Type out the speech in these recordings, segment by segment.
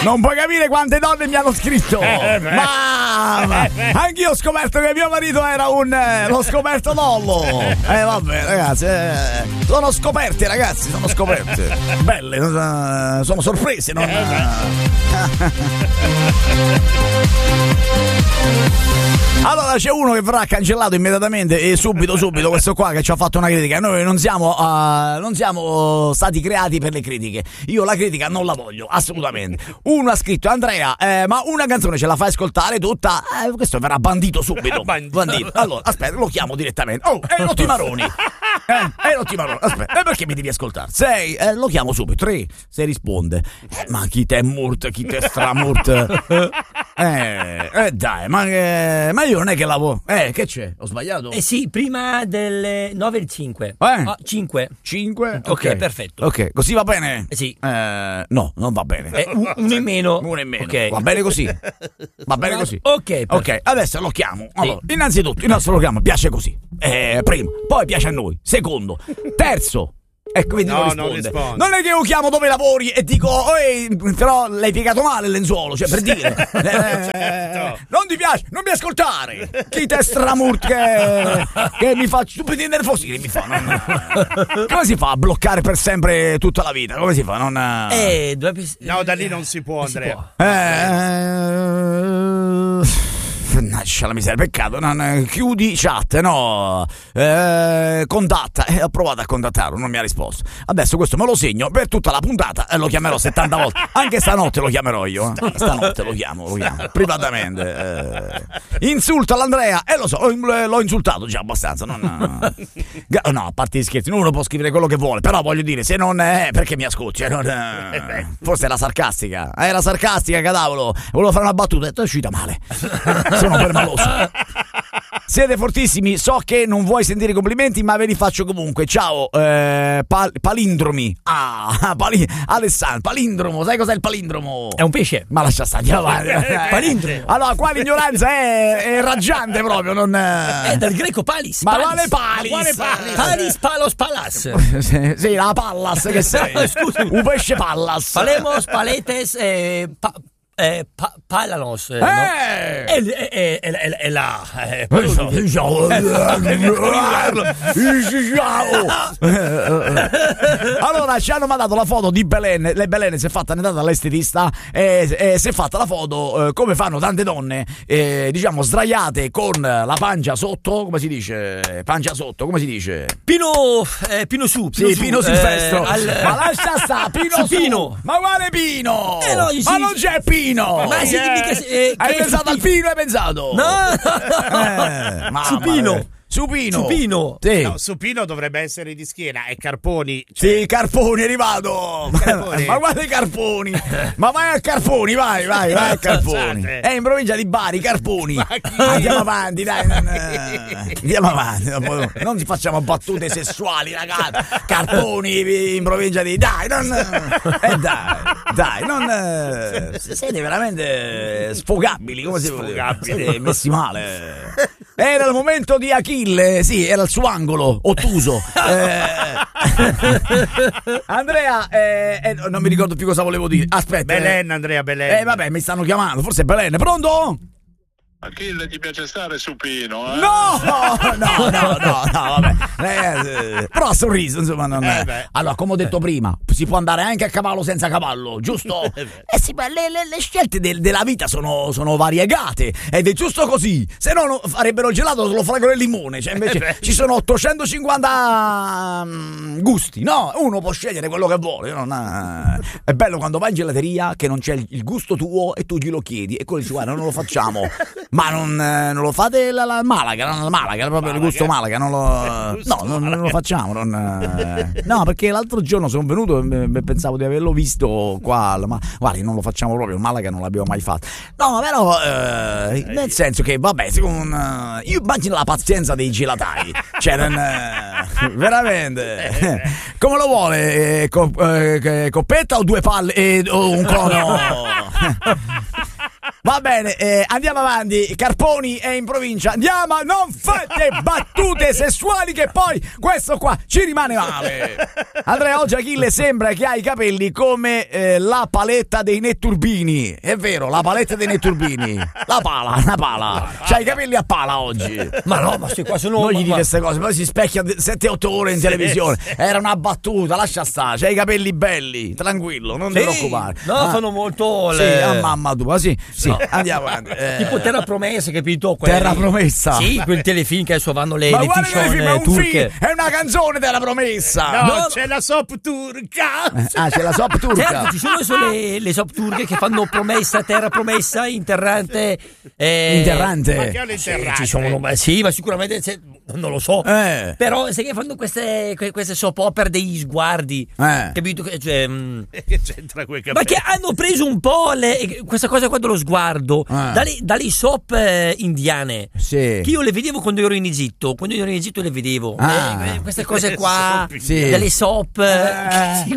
Non puoi capire quante donne mi hanno scritto. Ma anch'io ho scoperto che mio marito era l'ho scoperto Lollo. Vabbè ragazzi, sono scoperte ragazzi, sono scoperte. Belle, sono sorprese, non... Allora c'è uno che verrà cancellato immediatamente e subito questo qua che ci ha fatto una critica. Noi non siamo stati creati per le critiche. Io la critica non la voglio assolutamente. Uno ha scritto: Andrea, ma una canzone ce la fai ascoltare tutta? Questo verrà bandito subito. Bandito. Allora aspetta, lo chiamo direttamente. Oh, Erotti Maroni. Erotti Maroni, aspetta, perché mi devi ascoltare? Lo chiamo subito. 3, se risponde. Ma chi te è murt, chi te stramurt? Dai, ma io non è che lavoro. Che c'è? Ho sbagliato? Sì, prima delle 9:05. 5. 5? Ok, perfetto. Ok, così va bene? Sì. No, non va bene. Uno in meno. Uno in meno. Okay. Va bene così. Va bene così. Ok, adesso lo chiamo. Allora, sì. Innanzitutto, il nostro programma piace così. Primo, poi piace a noi. Secondo, terzo. E quindi non risponde. Non è che io chiamo dove lavori e dico però l'hai piegato male il lenzuolo, cioè per dire certo. Non ti piace, non mi ascoltare. Chi te stramurt che mi fa stupidi innervosire, mi fa come si fa a bloccare per sempre tutta la vita? Come si fa? No, da lì non si può, Andrea. Mannaggia la miseria, peccato. Chiudi chat, no. Contatta. Ho provato a contattarlo, non mi ha risposto. Adesso questo me lo segno per tutta la puntata e lo chiamerò 70 volte. Anche stanotte lo chiamerò io. Stanotte lo chiamo privatamente. Insulta l'Andrea e lo so, l'ho insultato già abbastanza. No, a parte gli scherzi, uno può scrivere quello che vuole, però voglio dire, se non è perché mi ascolti? Forse era sarcastica. Era sarcastica, cadavolo. Volevo fare una battuta e è uscita male. Sono permaloso. Siete fortissimi, so che non vuoi sentire i complimenti, ma ve li faccio comunque. Ciao, palindromi. Alessandro, palindromo, sai cos'è il palindromo? È un pesce. Ma lascia stare, palindromo. Allora, qua l'ignoranza è raggiante proprio, non... È dal greco palis. Ma quale palis? Palis, palos, palas. Sì, la pallas, che sei? Scusa. Un pesce pallas. Palemos, paletes, Palanos, no? È là. Allora ci hanno mandato la foto di Belen. Belen si è fatta andata all'estetista e si è fatta la foto come fanno tante donne, diciamo sdraiate con la pancia sotto. Come si dice? Pancia sotto, come si dice? Pino su. Pino Silvestro. Ma lascia sta, Pino su. Pino. Ma quale Pino? Ma non c'è Pino. Ma sì, hai pensato al Pino? Hai pensato? No. Supino. Sì. No, Supino dovrebbe essere di schiena. E Carponi. Sì, Carponi è arrivato. Ma guarda Carponi. Ma vai a Carponi, vai a Carponi. È in provincia di Bari, Carponi. Andiamo avanti, dai. Andiamo avanti. Non facciamo battute sessuali, ragazzi. Carponi in provincia di... Dai, non... Siete veramente sfogabili, come si può dire? Siete messi male. Era il momento di Achille, sì, era il suo angolo ottuso. Andrea, non mi ricordo più cosa volevo dire. Aspetta. Belen, Andrea, Belen. Vabbè, mi stanno chiamando, forse è Belen. Pronto? Achille, ti piace stare supino, eh? No, vabbè. Però ha sorriso, insomma, non è. Allora, come ho detto prima, si può andare anche a cavallo senza cavallo, giusto? Sì, ma le scelte della vita sono variegate ed è giusto così. Se no farebbero gelato solo fragola e limone, cioè invece ci sono 850 gusti, no? Uno può scegliere quello che vuole. È bello quando vai in gelateria che non c'è il gusto tuo e tu glielo chiedi e quello dice guarda, non lo facciamo. Ma non lo fate la Malaga, proprio il gusto Malaga, non lo facciamo. No, perché l'altro giorno sono venuto e pensavo di averlo visto qua, ma guarda, non lo facciamo proprio, il Malaga non l'abbiamo mai fatto. No, però nel senso che vabbè, io immagino la pazienza dei gelatai, cioè veramente come lo vuole, coppetta o due palle o un cono? Va bene, andiamo avanti. Carponi è in provincia. Andiamo, non fate battute sessuali che poi questo qua ci rimane male. Andrea, oggi Achille sembra che ha i capelli come la paletta dei netturbini. È vero, la paletta dei netturbini. La pala. C'ha i capelli a pala oggi. Ma no, ma qua sono... Non gli dite queste cose, poi si specchia 7-8 ore in televisione. Era una battuta, lascia stare. C'hai i capelli belli, tranquillo, non ti preoccupare. No, sono molto... Sì, a mamma tua, sì. No. Andiamo avanti. Tipo Terra Promessa, capito? Terra Promessa. Sì, quel telefilm che adesso vanno le fiction turche. È una canzone Terra Promessa. No, c'è la soap turca. C'è la soap turca. Certo, ci sono le soap turche che fanno promessa, terra promessa, interrante. Interrante? Ma che è l'interrante? Ci sono, sì, ma sicuramente non lo so. Però sai che fanno queste soap opera degli sguardi. Capito? Cioè, che c'entra quel capello? ma che hanno preso un po' questa cosa qua dello sguardo dalle soap indiane. Sì. Che io le vedevo quando ero in Egitto. Quando ero in Egitto le vedevo. Queste cose qua, delle soap. Sì.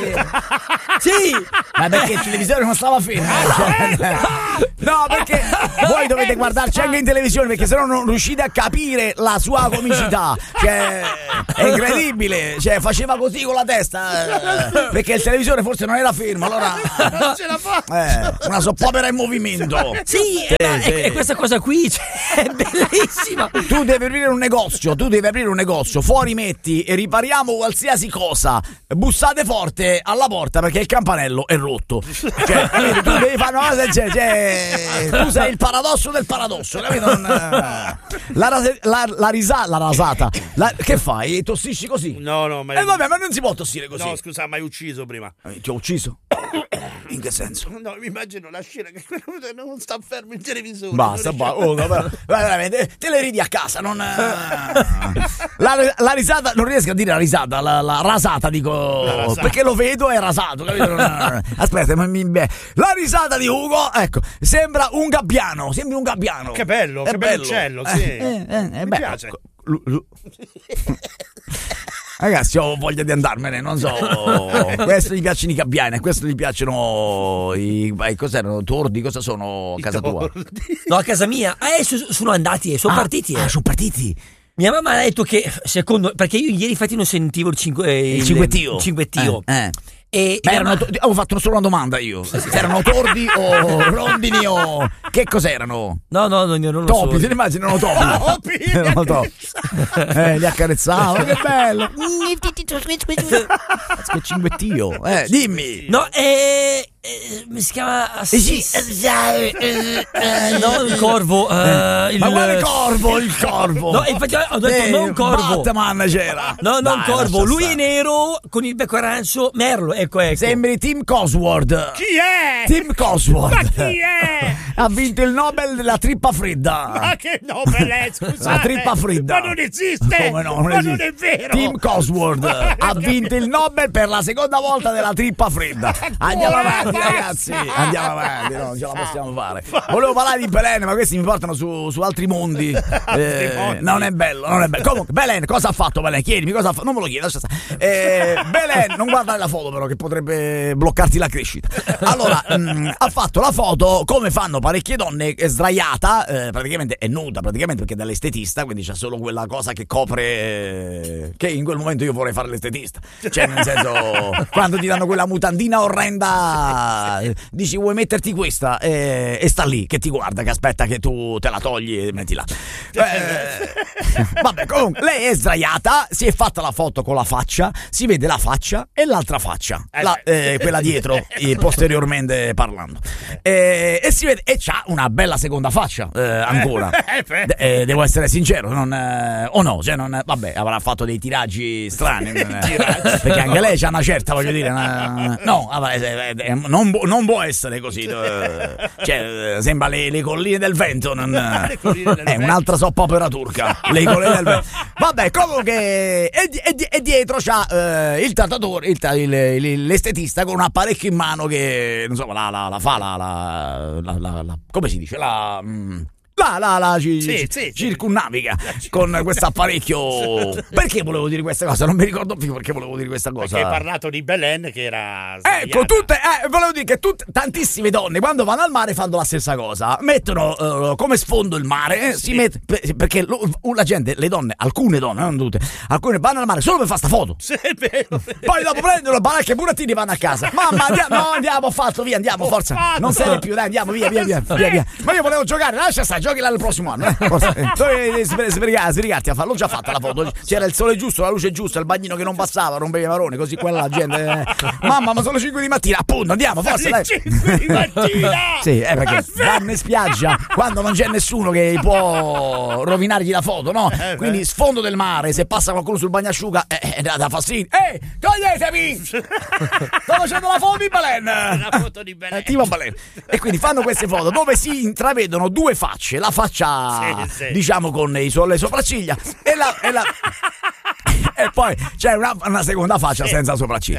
Ma perché il televisore non stava fermo? No, perché voi dovete guardarci anche in televisione, perché sennò non riuscite a capire la sua comicità. Cioè, è incredibile. Cioè, faceva così con la testa, perché il televisore forse non era fermo. Allora non ce la faccio. una soppopera in movimento. Sì, e questa cosa qui è bellissima. Tu devi aprire un negozio, fuori metti e ripariamo qualsiasi cosa. Bussate forte alla porta perché il campanello è rotto. Cioè, tu devi fare una cosa, tu sei il paradosso del paradosso, capito? La rasata. Che fai? Tossisci così? No, ma vabbè, ma non si può tossire così. No, scusa, mi hai ucciso prima. Ti ho ucciso? In che senso? No, mi immagino la scena che quello non sta fermo il televisore. Basta, vabbè, te le ridi a casa, non... La risata, non riesco a dire la risata, la rasata dico, perché lo vedo è rasato, capito? Aspetta, la risata di Ugo, ecco, sembra un gabbiano. Che bello, che bell'uccello, sì. Mi piace. Ragazzi, ho voglia di andarmene, non so. Questo gli piacciono i gabbiani, questo gli piacciono cos'erano? Tordi, cosa sono a casa tua? No, a casa mia. Sono andati, sono partiti. Sono partiti. Mia mamma ha detto che, perché io ieri infatti non sentivo il cinguettio. Avevo fatto solo una domanda io. Erano tordi o rondini o che cos'erano? No, non lo topi, so. se ne immaginano topi. Erano topi. Li accarezzavo, che bello. Che cinguettio. Dimmi. No, mi si chiama no, il corvo. Ma quale corvo? Il corvo. No, infatti ho detto non corvo. Batman c'era. No, non corvo. Lui è nero con il becco arancio. Merlo, ecco. Sembri Tim Cosworth. Chi è? Tim Cosworth. Ma chi è? Ha vinto il Nobel della trippa fredda. Ma che Nobel è? Scusate. La trippa fredda. Ma non esiste. Come no? Non non è vero. Tim Cosworth ha vinto il Nobel per la seconda volta della trippa fredda. Andiamo avanti, ragazzi. Andiamo avanti, no, non ce la possiamo fare. Volevo parlare di Belen, ma questi mi portano su altri mondi. Non è bello. Comunque, Belen, cosa ha fatto Belen? Chiedimi cosa ha fatto. Non me lo chiedo, lascia stare. Belen, non guardare la foto però, che potrebbe bloccarti la crescita. Allora, ha fatto la foto come fanno parecchie donne, sdraiata, praticamente è nuda, perché è dall'estetista, quindi c'è solo quella cosa che copre, che in quel momento io vorrei fare l'estetista. Cioè, nel senso, quando ti danno quella mutandina orrenda, dici vuoi metterti questa e sta lì che ti guarda, che aspetta che tu te la togli e metti là. Vabbè, comunque lei è sdraiata, si è fatta la foto con la faccia, si vede la faccia e l'altra faccia, quella dietro, posteriormente parlando, e si vede, e c'ha una bella seconda faccia ancora. Devo essere sincero, o no, cioè vabbè, avrà fatto dei tiraggi strani, perché anche lei c'ha una certa, voglio dire, no, non può essere così, cioè sembra le colline del vento, è un'altra soppopera turca, le colline del vento. Vabbè, comunque e dietro c'ha il trattatore, l'estetista con un apparecchio in mano che non so, la fa come si dice, circunnaviga con questo apparecchio. Perché volevo dire questa cosa? Non mi ricordo più perché volevo dire questa cosa. Perché hai parlato di Belen che era ecco, volevo dire che tantissime donne quando vanno al mare fanno la stessa cosa, mettono come sfondo il mare, perché la gente, le donne, alcune donne, non tutte, alcune vanno al mare solo per fare sta foto. Sì, è vero. Poi dopo prendono la baracca e burattini e vanno a casa. Mamma, andiamo, ho fatto, via, andiamo, forza. Non serve più, dai, andiamo, via. Ma io volevo giocare, lascia stare, giochi l'anno prossimo anno. Forza. Sbrigarti a farlo, l'ho già fatta la foto. C'era il sole giusto, la luce giusta, il bagnino che non passava, rompeva i maroni, così quella la gente. Mamma, ma sono le 5 di mattina, appunto, andiamo, forza, dai. 5 di mattina! Sì, perché vanno in spiaggia quando non c'è nessuno che può rovinargli la foto, no? Quindi sfondo del mare, se passa qualcuno sul bagnasciuga, da fastidio. Toglietemi! Sto facendo la foto di Belen! La foto di Belen. Tipo Belen. E quindi fanno queste foto dove si intravedono due facce, la faccia diciamo con le sopracciglia e e poi c'è una seconda faccia senza sopracciglia.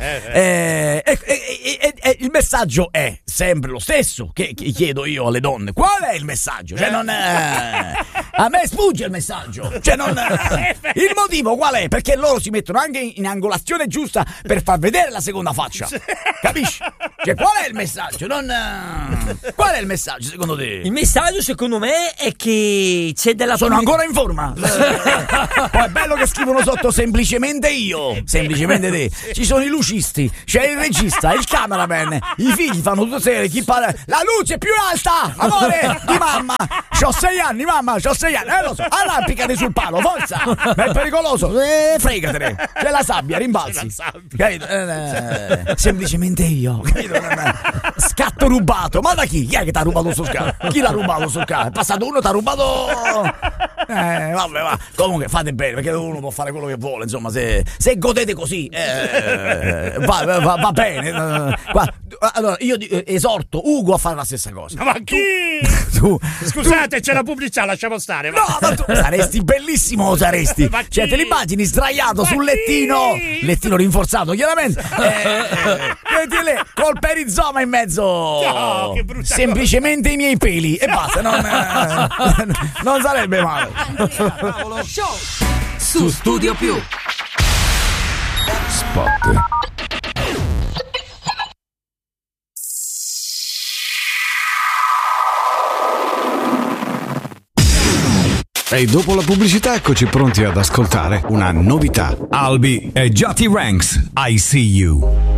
Il messaggio è sempre lo stesso che chiedo io alle donne. Qual è il messaggio? Cioè non a me sfugge il messaggio. Cioè il motivo qual è? Perché loro si mettono anche in angolazione giusta per far vedere la seconda faccia. Capisci? Cioè qual è il messaggio? Qual è il messaggio secondo te? Il messaggio secondo me è che c'è della Sono ancora in forma. Poi è bello che scrivono sotto semplicemente io, semplicemente te. Ci sono i lucisti, c'è il regista, il cameraman, i figli fanno tutto serie, chi parla. La luce più alta, amore di mamma. C'ho 6 anni, mamma, c'ho 6 anni. Lo so, arrampicati sul palo, forza. Ma è pericoloso. Fregatene. C'è la sabbia, rimbalzi. Capito? Semplicemente io. Capito? Scatto rubato. Ma da chi? Chi è che ti ha rubato sul scatto? Chi l'ha rubato sul scatto? È passato uno, ti ha rubato. Vabbè, va. Comunque fate bene, perché uno può fare quello che vuole, insomma, se godete così va bene. Allora io esorto Ugo a fare la stessa cosa. Ma chi? Scusate, c'è la pubblicità, lasciamo stare. No, ma tu saresti bellissimo, saresti. Cioè, te l'immagini sdraiato sul lettino rinforzato, chiaramente. Col perizoma in mezzo. No, che brutta semplicemente cosa. I miei peli e basta, non sarebbe male. Show su Studio Più. Spot. E dopo la pubblicità eccoci pronti ad ascoltare una novità. Albi e Jati Ranks, I See You.